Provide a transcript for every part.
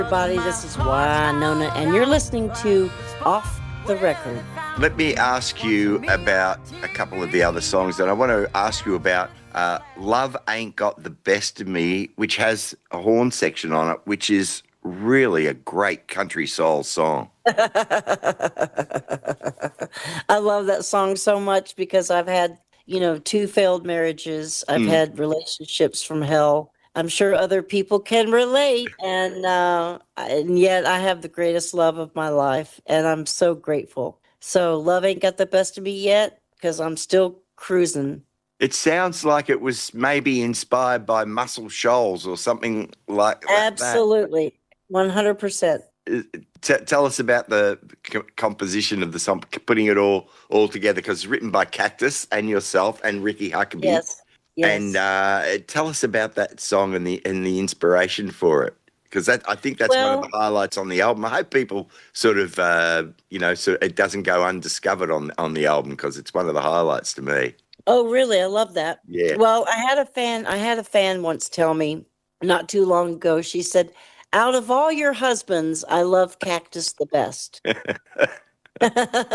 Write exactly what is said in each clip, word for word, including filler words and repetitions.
everybody. This is Wynonna, and you're listening to Off the Record. Let me ask you about a couple of the other songs, and I want to ask you about uh, Love Ain't Got the Best of Me, which has a horn section on it, which is really a great country soul song. I love that song so much because I've had, you know, two failed marriages. I've Mm. had relationships from hell. I'm sure other people can relate, and uh, and yet I have the greatest love of my life, and I'm so grateful. So love ain't got the best of me yet because I'm still cruising. It sounds like it was maybe inspired by Muscle Shoals or something like that. Absolutely, one hundred percent. Uh, T- tell us about the co- composition of the song, putting it all all together, because it's written by Cactus and yourself and Ricky Huckabee. Yes, yes. And uh, tell us about that song and the and the inspiration for it, because that I think that's Well, one of the highlights on the album. I hope people sort of uh, you know, so it doesn't go undiscovered on on the album, because it's one of the highlights to me. oh, really? I love that. Yeah. Well, I had a fan, I had a fan once tell me not too long ago, she said, out of all your husbands, I love Cactus the best. And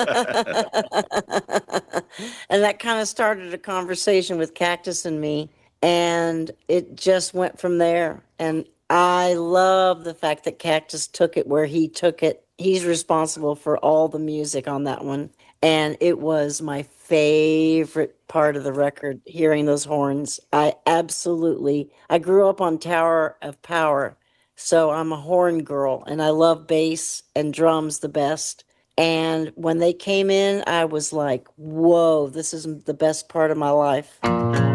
that kind of started a conversation with Cactus and me, and it just went from there. And I love the fact that Cactus took it where he took it. He's responsible for all the music on that one. And it was my favorite part of the record, hearing those horns. I absolutely, I grew up on Tower of Power, so I'm a horn girl, and I love bass and drums the best. And when they came in, I was like, whoa, this is the best part of my life.